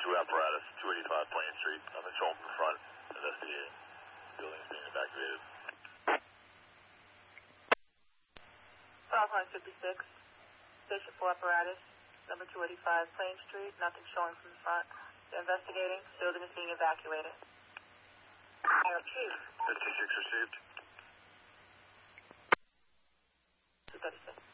apparatus, 285 Plain Street. On the show in front, investigating. Building's being evacuated. 1256, Station 4 apparatus, number 285 Plain Street. Nothing showing from the front. They're investigating. Building is being evacuated. Chief. 56 received. 236.